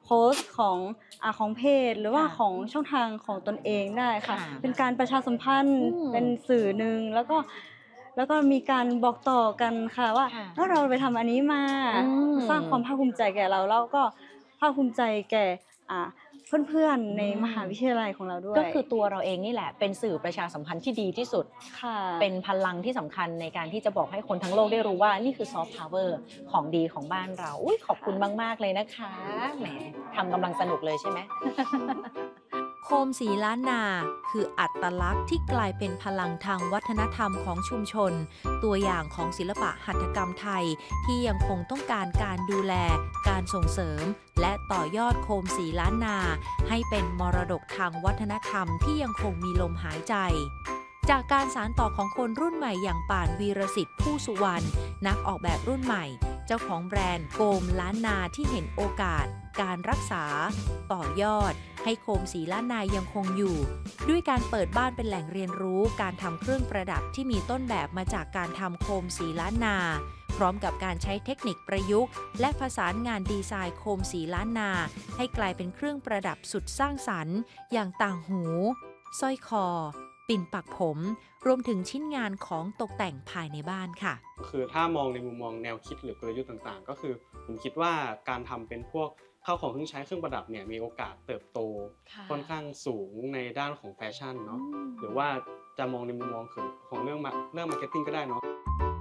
สต์ของเพจหรือว่าของช่องทางของตนเองได้ค่ะเป็นการประชาสัมพันธ์เป็นสื่อหนึ่งแล้วก็มีการบอกต่อกันค่ะว่าเราไปทำอันนี้มาสร้างความภาคภูมิใจแก่เราแล้วก็ภาคภูมิใจแก่เพื่อนๆในมหาวิทยาลัยของเราด้วยก็คือตัวเราเองนี่แหละเป็นสื่อประชาสัมพันธ์ที่ดีที่สุดเป็นพลังที่สำคัญในการที่จะบอกให้คนทั้งโลกได้รู้ว่านี่คือซอฟต์พาวเวอร์ของดีของบ้านเราขอบคุณมากๆเลยนะคะแหมทำกำลังสนุกเลยใช่ไหมโคมสีล้านนาคืออัตลักษณ์ที่กลายเป็นพลังทางวัฒนธรรมของชุมชนตัวอย่างของศิลปะหัตถกรรมไทยที่ยังคงต้องการการดูแลการส่งเสริมและต่อยอดโคมสีล้านนาให้เป็นมรดกทางวัฒนธรรมที่ยังคงมีลมหายใจจากการสานต่อของคนรุ่นใหม่อย่างป่านวีรสิทธิ์ผู้สุวรรณนักออกแบบรุ่นใหม่เจ้าของแบรนด์โคมล้านนาที่เห็นโอกาสการรักษาต่อยอดให้โคมสีล้านนายังคงอยู่ด้วยการเปิดบ้านเป็นแหล่งเรียนรู้การทำเครื่องประดับที่มีต้นแบบมาจากการทำโคมสีล้านนาพร้อมกับการใช้เทคนิคประยุกต์และผสานงานดีไซน์โคมสีล้านนาให้กลายเป็นเครื่องประดับสุดสร้างสรรค์อย่างต่างหูสร้อยคอปิ่นปักผมรวมถึงชิ้นงานของตกแต่งภายในบ้านค่ะคือถ้ามองในมุมมองแนวคิดหรือกลยุทธ์ต่างๆก็คือผมคิดว่าการทำเป็นพวกข้าวของเครื่องใช้เครื่องประดับเนี่ยมีโอกาสเติบโตค่อนข้างสูงในด้านของแฟชั่นเนาะหรือว่าจะมองในมุมมองของเรื่องมาร์เก็ตติ้งก็ได้เนาะ